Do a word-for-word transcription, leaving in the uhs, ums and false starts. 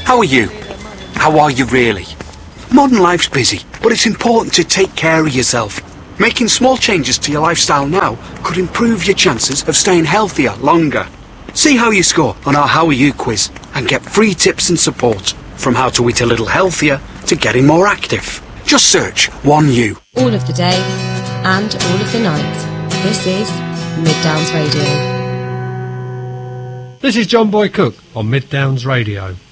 How are you? How are you really? Modern life's busy, but it's important to take care of yourself. Making small changes to your lifestyle now could improve your chances of staying healthier longer. See how you score on our How Are You quiz and get free tips and support from how to eat a little healthier to getting more active. Just search one U. All of the day and all of the night. This is Mid Downs Radio. This is John Boy Cook on Mid Downs Radio.